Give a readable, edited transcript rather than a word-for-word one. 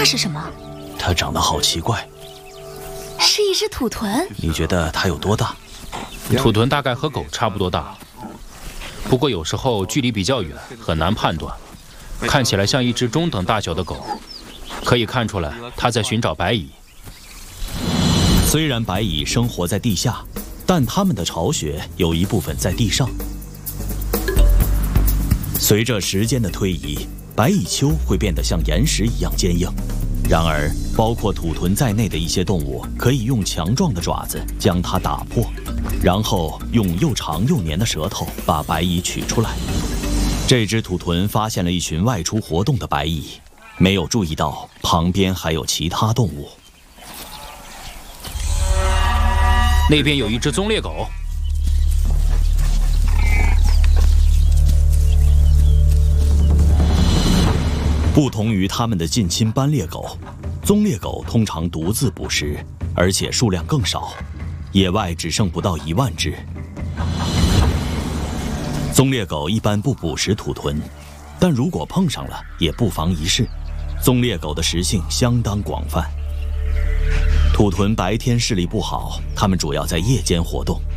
是什么？ 它长得好奇怪。 是一只土豚。 你觉得它有多大？ 土豚大概和狗差不多大，不过有时候距离比较远，很难判断。看起来像一只中等大小的狗，可以看出来它在寻找白蚁。 虽然白蚁生活在地下，但它们的巢穴有一部分在地上。随着时间的推移，白蚁丘会变得像岩石一样坚硬。然而，包括土豚在内的一些动物可以用强壮的爪子将它打破，然后用又长又黏的舌头把白蚁取出来。这只土豚发现了一群外出活动的白蚁，没有注意到旁边还有其他动物。 那边有一只棕鬣狗。 不同于它们的近亲斑鬣狗，棕鬣狗通常独自捕食，而且数量更少，野外只剩不到1万只。棕鬣狗一般不捕食土豚，但如果碰上了，也不妨一试。棕鬣狗的食性相当广泛。土豚白天视力不好，它们主要在夜间活动。